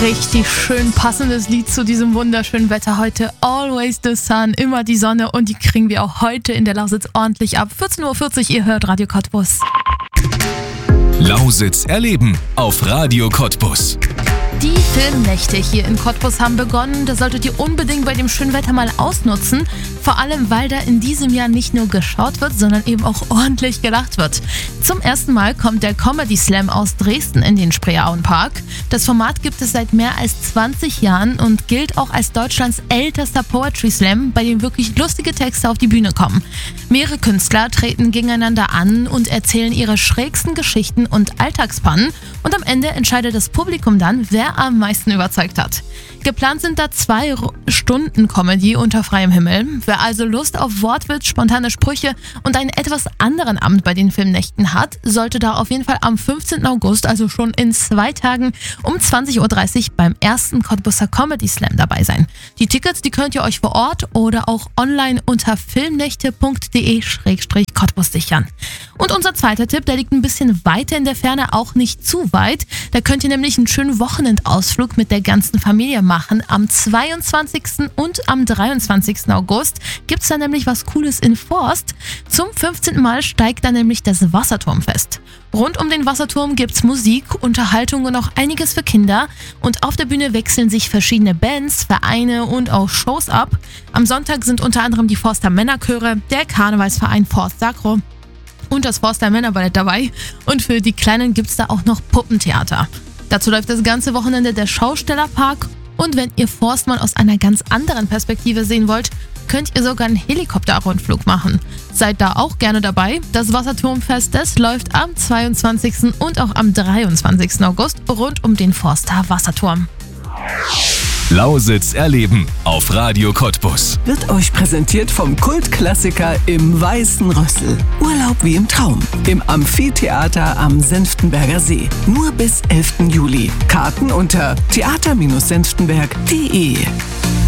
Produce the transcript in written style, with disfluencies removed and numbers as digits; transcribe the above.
Richtig schön passendes Lied zu diesem wunderschönen Wetter heute. Always the Sun, immer die Sonne und die kriegen wir auch heute in der Lausitz ordentlich ab. 14.40 Uhr, ihr hört Radio Cottbus. Lausitz erleben auf Radio Cottbus. Die Filmnächte hier in Cottbus haben begonnen. Das solltet ihr unbedingt bei dem schönen Wetter mal ausnutzen. Vor allem, weil da in diesem Jahr nicht nur geschaut wird, sondern eben auch ordentlich gelacht wird. Zum ersten Mal kommt der Comedy Slam aus Dresden in den Spreeauenpark. Das Format gibt es seit mehr als 20 Jahren und gilt auch als Deutschlands ältester Poetry Slam, bei dem wirklich lustige Texte auf die Bühne kommen. Mehrere Künstler treten gegeneinander an und erzählen ihre schrägsten Geschichten und Alltagspannen. Und am Ende entscheidet das Publikum dann, wer am meisten überzeugt hat. Geplant sind da 2 Stunden Comedy unter freiem Himmel. Wer also Lust auf Wortwitz, spontane Sprüche und einen etwas anderen Abend bei den Filmnächten hat, sollte da auf jeden Fall am 15. August, also schon in 2 Tagen um 20.30 Uhr beim ersten Cottbuser Comedy Slam dabei sein. Die Tickets, die könnt ihr euch vor Ort oder auch online unter filmnächte.de/Cottbus sichern. Und unser zweiter Tipp, der liegt ein bisschen weiter in der Ferne, auch nicht zu weit. Da könnt ihr nämlich einen schönen Wochenendausflug mit der ganzen Familie machen. Am 22. und am 23. August gibt es da nämlich was Cooles in Forst. Zum 15. Mal steigt da nämlich das Wasserturmfest. Rund um den Wasserturm gibt's Musik, Unterhaltung und auch einiges für Kinder. Und auf der Bühne wechseln sich verschiedene Bands, Vereine und auch Shows ab. Am Sonntag sind unter anderem die Forster Männerchöre, der Karnevalsverein Forst Sacro und das Forster Männerballett dabei. Und für die Kleinen gibt's da auch noch Puppentheater. Dazu läuft das ganze Wochenende der Schaustellerpark. Und wenn ihr Forst mal aus einer ganz anderen Perspektive sehen wollt, könnt ihr sogar einen Helikopterrundflug machen. Seid da auch gerne dabei. Das Wasserturmfest, das läuft am 22. und auch am 23. August rund um den Forster Wasserturm. Lausitz erleben auf Radio Cottbus. Wird euch präsentiert vom Kultklassiker im Weißen Rössel. Urlaub wie im Traum. Im Amphitheater am Senftenberger See. Nur bis 11. Juli. Karten unter theater-senftenberg.de.